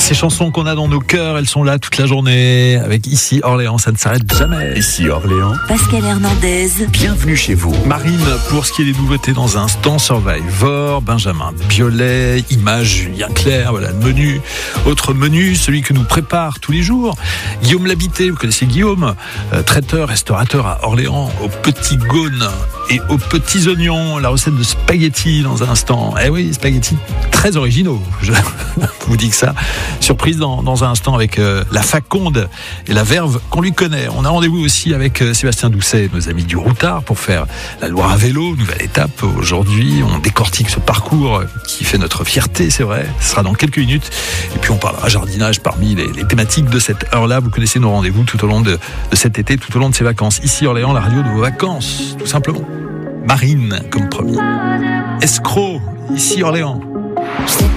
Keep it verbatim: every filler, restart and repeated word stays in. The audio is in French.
Ces chansons qu'on a dans nos cœurs, elles sont là toute la journée. Avec Ici Orléans, ça ne s'arrête jamais. Ici Orléans, Pascal Hernandez. Bienvenue chez vous. Marine, pour ce qui est des nouveautés dans un instant, Survivor, Benjamin Biolay, Images, Julien Clerc, voilà le menu. Autre menu, celui que nous prépare tous les jours. Guillaume Labité, vous connaissez Guillaume, euh, traiteur, restaurateur à Orléans, aux petits gaunes et aux petits oignons. La recette de spaghettis dans un instant. Eh oui, spaghettis très originaux. Je vous dis que ça. Surprise dans, dans un instant avec euh, la faconde et la verve qu'on lui connaît. On a rendez-vous aussi avec euh, Sébastien Doucet, nos amis du Routard, pour faire la Loire à vélo, nouvelle étape aujourd'hui. On décortique ce parcours qui fait notre fierté, c'est vrai. Ce sera dans quelques minutes. Et puis on parlera jardinage parmi les, les thématiques de cette heure-là. Vous connaissez nos rendez-vous tout au long de, de cet été, tout au long de ces vacances. Ici Orléans, la radio de vos vacances, tout simplement. Marine, comme promis. Escroc, Ici Orléans. Je sais